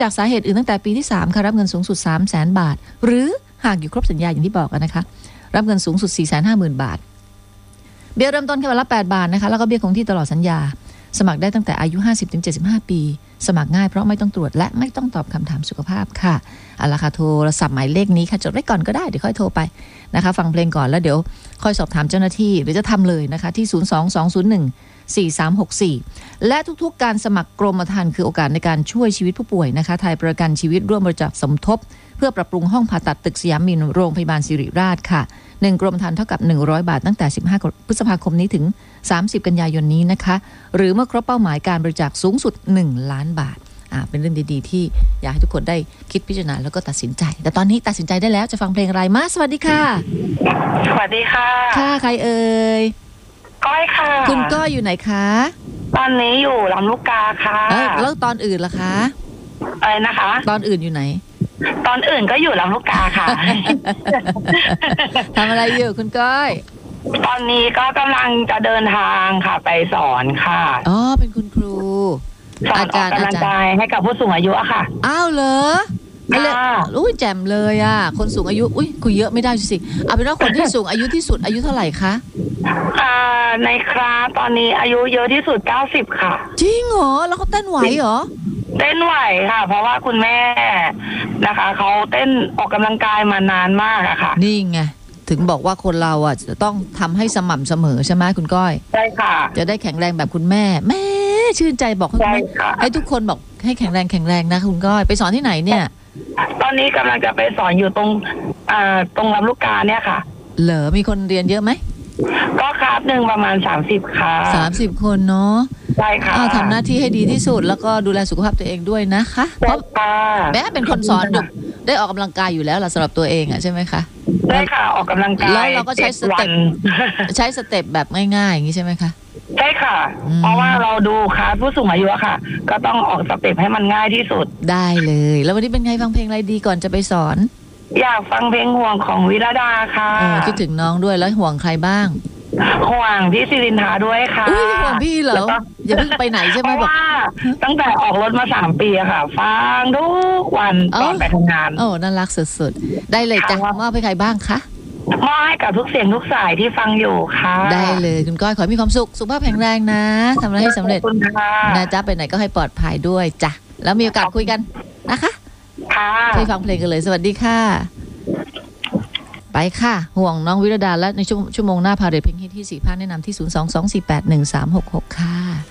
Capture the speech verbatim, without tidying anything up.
จากสาเหตุอื่นตั้งแต่ปีที่สามค่ะรับเงินสูงสุด สามแสน บาทหรือหากอยู่ครบสัญญาอย่างที่บอกกันนะคะรับเงินสูงสุด สี่แสนห้าหมื่น บาทเบี้ยเริ่มต้นแค่วันละแปดบาทนะคะแล้วก็เบี้ยคงที่ตลอดสัญญาสมัครได้ตั้งแต่อายุ ห้าสิบถึงเจ็ดสิบห้า ปีสมัครง่ายเพราะไม่ต้องตรวจและไม่ต้องตอบคำถามสุขภาพค่ะเอาล่ะค่ะโทรศัพท์หมายเลขนี้ค่ะจดไว้ก่อนก็ได้เดี๋ยวค่อยโทรไปนะคะฟังเพลงก่อนแล้วเดี๋ยวค่อยสอบถามเจ้าหน้าที่หรือจะทำเลยนะคะที่ศูนย์ สอง สอง ศูนย์ หนึ่ง สี่ สาม หก สี่และทุกๆการสมัครกรมธรรม์คือโอกาสในการช่วยชีวิตผู้ป่วยนะคะไทยประกันชีวิตร่วมบริจาคสมทบเพื่อปรับปรุงห้องผ่าตัดตึกสยามมินโรงพยาบาลศิริราชค่ะหนึ่งกรมธรรม์เท่ากับหนึ่งร้อยบาทตั้งแต่สิบห้าพฤษภาคมนี้ถึงสามสิบกันยายนนี้นะคะหรือเมื่อครบเป้าหมายการบริจาคสูงสุดหนึ่งล้านบาทอ่าเป็นเรื่องดีๆที่อยากให้ทุกคนได้คิดพิจารณาแล้วก็ตัดสินใจแต่ตอนนี้ตัดสินใจได้แล้วจะฟังเพลงอะไรมาสวัสดีค่ะสวัสดีค่ะค่ะใครเอ่ยก้อยค่ะคุณก้อยอยู่ไหนคะตอนนี้อยู่ลำลูกกาค่ะเอ้ยแล้วตอนอื่นล่ะคะอะไรนะคะตอนอื่นอยู่ไหนตอนอื่นก็อยู่ลำลูกกาค่ะทำอะไรอยู่คุณก้อยตอนนี้ก็กำลังจะเดินทางค่ะไปสอนค่ะอ๋อเป็นคุณครูสอนออกกำลังกายให้กับผู้สูงอายุอะค่ะอ้าวเหรออุ้ยแจ่มเลยอ่ะคนสูงอายุอุ้ยคุยเยอะไม่ได้สิเอาเป็นว่าคนที่สูงอายุที่สุดอายุเท่าไหร่คะอ่าในคลาสตอนนี้อายุเยอะที่สุดเก้าสิบค่ะจริงเหรอแล้วเขาเต้นไหวเหรอเต้นไหวค่ะเพราะว่าคุณแม่นะคะเขาเต้นออกกำลังกายมานานมากอะค่ะนี่ไงถึงบอกว่าคนเราอ่ะจะต้องทำให้สม่ำเสมอใช่ไหมคุณก้อยใช่ค่ะจะได้แข็งแรงแบบคุณแม่แม่ชื่นใจบอกให้ให้ทุกคนบอกให้แข็งแรงแข็งแรงนะคุณก้อยไปสอนที่ไหนเนี่ยตอนนี้กำลังจะไปสอนอยู่ตรงอ่าตรงลำลูกกาเนี่ยค่ะเหรอมีคนเรียนเยอะไหมก็คลาสหนึ่งประมาณสามสิบค่ะสามสิบคนเนาะใช่ค่ะทำหน้าที่ให้ดีที่สุดแล้วก็ดูแลสุขภาพตัวเองด้วยนะคะเพราะแม้เป็นคนสอนได้ออกกำลังกายอยู่แล้วล่ะสำหรับตัวเองอ่ะใช่ไหมคะใช่ค่ะออกกำลังกายแล้วเราก็ใช้สเต็ปใช้สเต็ปแบบง่ายๆอย่างนี้ใช่ไหมคะใช่ค่ะเพราะว่าเราดูคลาสผู้สูงอายุค่ะก็ต้องออกสเต็ปให้มันง่ายที่สุดได้เลยแล้ววันนี้เป็นไงฟังเพลงอะไรดีก่อนจะไปสอนอยากฟังเพลงห่วงของวิรดาค่ะคิดถึงน้องด้วยแล้วห่วงใครบ้างห่วงพี่ศิรินทาด้วยค่ะอุ้ยห่วงพี่เหรออย่าเพิ่งไปไหนใช่ไหมบอกตั้งแต่ออกรถมาสามปีอะค่ะฟังทุกวันก่อนไปทำงานโอ้น่ารักสุดๆได้เลยจ้ะมอบให้ใครบ้างคะมอบให้กับทุกเสียงทุกสายที่ฟังอยู่ค่ะได้เลยคุณก้อยขอให้มีความสุขสุขภาพแข็งแรงนะทำอะไรให้สำเร็จนะจ๊ะไปไหนก็ให้ปลอดภัยด้วยจ้ะแล้วมีโอกาสคุยกันนะคะค่ะไปฟังเพลงกันเลยสวัสดีค่ะไปค่ะห่วงน้องวิรดาและในชั่วโมงหน้าพาเรทเพลงฮิตที่สี่ภาคแนะนำที่ศูนย์ สอง สอง สี่ แปด หนึ่ง สาม หก หกค่ะ